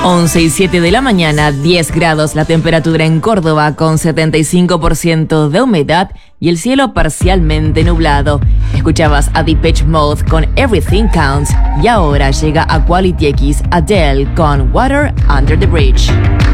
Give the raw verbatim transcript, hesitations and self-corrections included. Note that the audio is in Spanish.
once y siete de la mañana, diez grados la temperatura en Córdoba con setenta y cinco por ciento de humedad y el cielo parcialmente nublado. Escuchabas a Depeche Mode con Everything Counts y ahora llega a Quality X Adele con Water Under the Bridge.